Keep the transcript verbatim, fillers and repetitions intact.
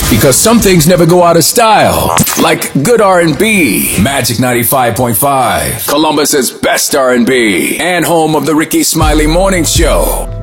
Because some things never go out of style, like good R and B. Magic ninety-five point five, Columbus's best R and B, and home of the Ricky Smiley Morning Show.